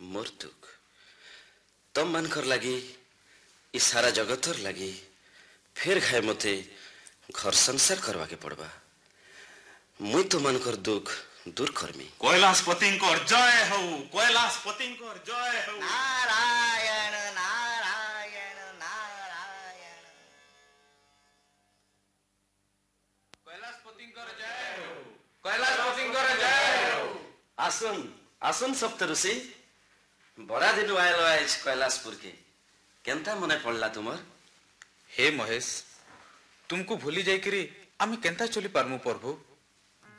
मोर दुख तम मानकर लगी इ सारा जगतर लगी फिर घाय मते घर संसार करवा के पड़बा। मुई तो मानकर दुख दूर करमी। कैलाशपति जय हो, कैलाशपति जय हो। नारायण नारायण नारायण। कैलाशपति जय हो, कैलाशपति जय हो। आसुन आसुन सप्तऋषि बड़ा दिन आयल आज कैलाशपुर के केंता मने पड़ला तुमर। हे महेश तुमको भूली जाइकरी आमे केंता चली पारमु प्रभु।